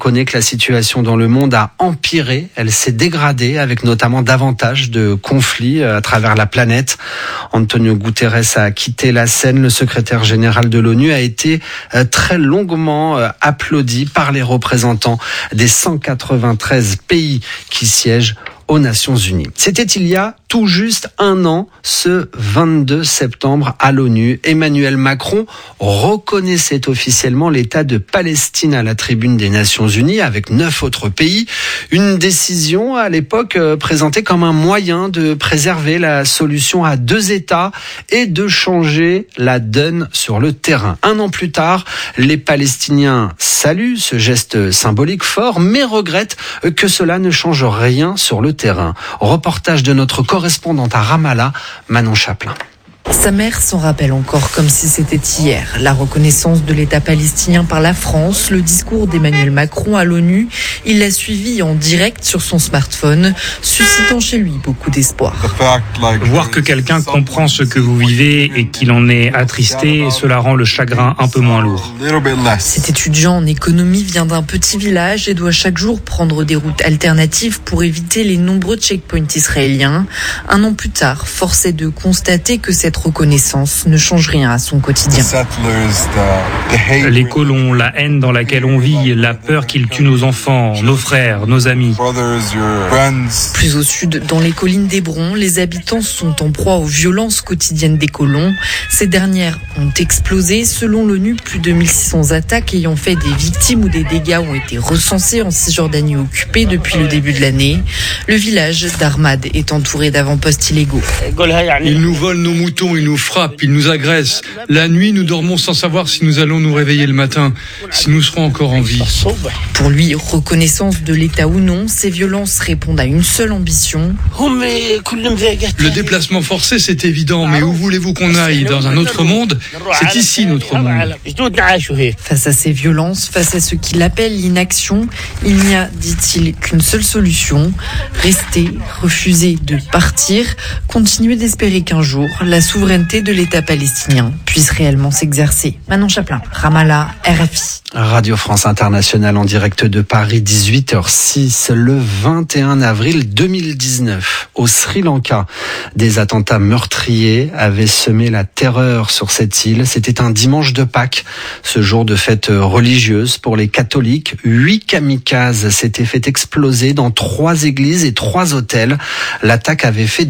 reconnaît que la situation dans le monde a empiré, elle s'est dégradée avec notamment davantage de conflits à travers la planète. Antonio Guterres a quitté la scène. Le secrétaire général de l'ONU a été très longuement applaudi par les représentants des 193 pays qui siègent aux Nations Unies. C'était il y a tout juste un an, ce 22 septembre à l'ONU. Emmanuel Macron reconnaissait officiellement l'État de Palestine à la tribune des Nations Unies avec 9 autres pays. Une décision à l'époque présentée comme un moyen de préserver la solution à 2 États et de changer la donne sur le terrain. Un an plus tard, les Palestiniens saluent ce geste symbolique fort, mais regrettent que cela ne change rien sur le terrain. Reportage de notre correspondante à Ramallah, Manon Chaplin. Sa mère s'en rappelle encore comme si c'était hier. La reconnaissance de l'État palestinien par la France, le discours d'Emmanuel Macron à l'ONU, il l'a suivi en direct sur son smartphone, suscitant chez lui beaucoup d'espoir. Voir que quelqu'un comprend ce que vous vivez et qu'il en est attristé, cela rend le chagrin un peu moins lourd. Cet étudiant en économie vient d'un petit village et doit chaque jour prendre des routes alternatives pour éviter les nombreux checkpoints israéliens. Un an plus tard, force est de constater que cette reconnaissance ne change rien à son quotidien. Les colons, la haine dans laquelle on vit, la peur qu'ils tuent nos enfants, nos frères, nos amis. Plus au sud, dans les collines d'Hébron, les habitants sont en proie aux violences quotidiennes des colons. Ces dernières ont explosé. Selon l'ONU, plus de 1600 attaques ayant fait des victimes ou des dégâts ont été recensés en Cisjordanie occupée depuis le début de l'année. Le village d'Armad est entouré d'avant-postes illégaux. Ils nous volent nos moutons, ils nous frappent, ils nous agressent. La nuit, nous dormons sans savoir si nous allons nous réveiller le matin, si nous serons encore en vie. Pour lui, reconnaissance de l'État ou non, ces violences répondent à une seule ambition. Le déplacement forcé, c'est évident, mais où voulez-vous qu'on aille? Dans un autre monde? C'est ici notre monde. Face à ces violences, face à ce qu'il appelle l'inaction, il n'y a, dit-il, qu'une seule solution. Rester, refuser de partir, continuer d'espérer qu'un jour, la souveraineté de l'État palestinien puisse réellement s'exercer. Manon Chaplin, Ramallah, RFI. Radio France Internationale en direct de Paris, 18h06, le 21 avril 2019. Au Sri Lanka, des attentats meurtriers avaient semé la terreur sur cette île. C'était un dimanche de Pâques, ce jour de fête religieuse pour les catholiques. 8 kamikazes s'étaient fait exploser dans 3 églises et 3 hôtels. L'attaque avait fait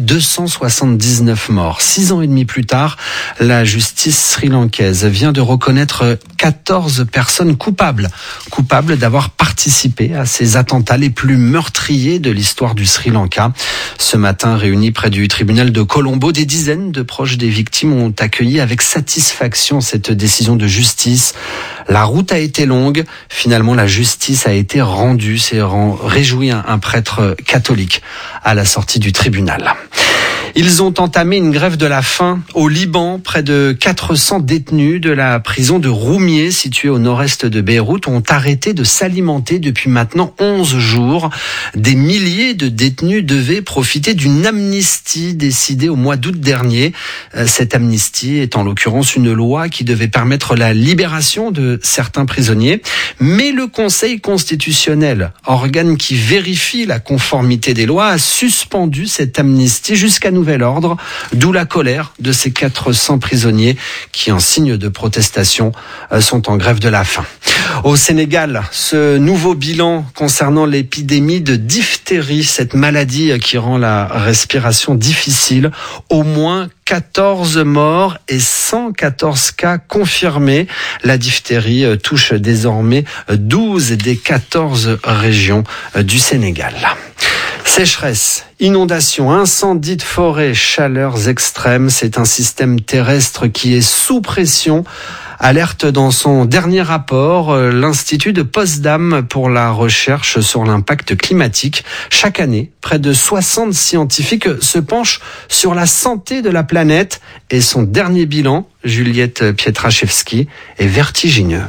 279 morts. 6 ans et demi plus tard, la justice sri-lankaise vient de reconnaître 14 personnes coupables d'avoir participé à ces attentats les plus meurtriers de l'histoire du Sri Lanka. Ce matin, réunis près du tribunal de Colombo, des dizaines de proches des victimes ont accueilli avec satisfaction cette décision de justice. La route a été longue. Finalement, la justice a été rendue. C'est réjoui un prêtre catholique à la sortie du tribunal. Ils ont entamé une grève de la faim au Liban. Près de 400 détenus de la prison de Roumieh, située au nord-est de Beyrouth, ont arrêté de s'alimenter depuis maintenant 11 jours. Des milliers de détenus devaient profiter d'une amnistie décidée au mois d'août dernier. Cette amnistie est en l'occurrence une loi qui devait permettre la libération de certains prisonniers. Mais le Conseil constitutionnel, organe qui vérifie la conformité des lois, a suspendu cette amnistie jusqu'à nouvel ordre, d'où la colère de ces 400 prisonniers qui, en signe de protestation, sont en grève de la faim. Au Sénégal, ce nouveau bilan concernant l'épidémie de diphtérie, cette maladie qui rend la respiration difficile, au moins 14 morts et 114 cas confirmés. La diphtérie touche désormais 12 des 14 régions du Sénégal. Sécheresse, inondations, incendies de forêt, chaleurs extrêmes, c'est un système terrestre qui est sous pression. Alerte dans son dernier rapport, l'Institut de Potsdam pour la recherche sur l'impact climatique. Chaque année, près de 60 scientifiques se penchent sur la santé de la planète et son dernier bilan, Juliette Pietraszewski, est vertigineux.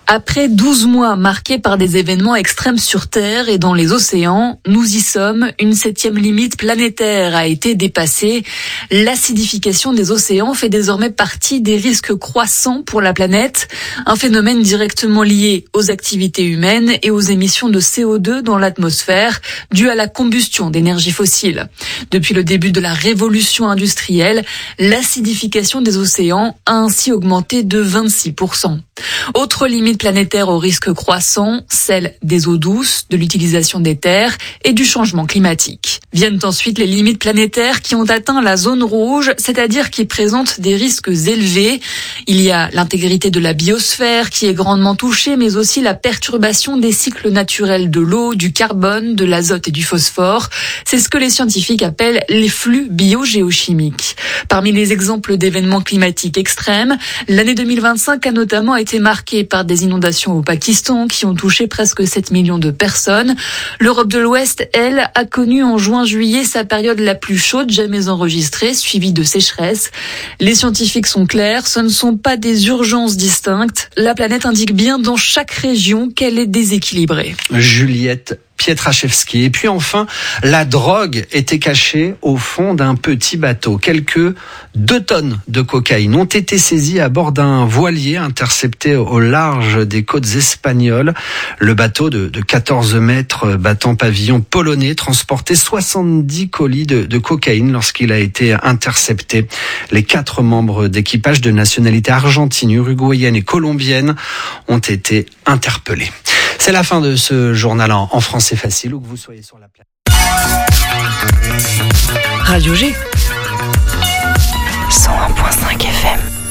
Après 12 mois marqués par des événements extrêmes sur Terre et dans les océans, nous y sommes. Une 7e limite planétaire a été dépassée. L'acidification des océans fait désormais partie des risques croissants pour la planète. Un phénomène directement lié aux activités humaines et aux émissions de CO2 dans l'atmosphère, dû à la combustion d'énergie fossile. Depuis le début de la révolution industrielle, l'acidification des océans a ainsi augmenté de 26%. Autre limite planétaire au risque croissant, celle des eaux douces, de l'utilisation des terres et du changement climatique. Viennent ensuite les limites planétaires qui ont atteint la zone rouge, c'est-à-dire qui présentent des risques élevés. Il y a l'intégrité de la biosphère qui est grandement touchée, mais aussi la perturbation des cycles naturels de l'eau, du carbone, de l'azote et du phosphore. C'est ce que les scientifiques appellent les flux biogéochimiques. Parmi les exemples d'événements climatiques extrêmes, l'année 2025 a notamment été marquée par des inondations au Pakistan qui ont touché presque 7 millions de personnes. L'Europe de l'Ouest, elle, a connu en juin-juillet sa période la plus chaude jamais enregistrée, suivie de sécheresse. Les scientifiques sont clairs, ce ne sont pas des urgences distinctes. La planète indique bien dans chaque région qu'elle est déséquilibrée. Juliette Pietraszewski. Et puis enfin, la drogue était cachée au fond d'un petit bateau. Quelques 2 tonnes de cocaïne ont été saisies à bord d'un voilier intercepté au large des côtes espagnoles. Le bateau de 14 mètres battant pavillon polonais transportait 70 colis de cocaïne lorsqu'il a été intercepté. Les 4 membres d'équipage de nationalité argentine, uruguayenne et colombienne ont été interpellés. C'est la fin de ce journal en français facile, où que vous soyez sur la planète. Radio G. 101.5 FM.